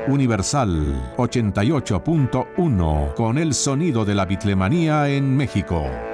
Universal 88.1, con el sonido de la bitlemanía en México.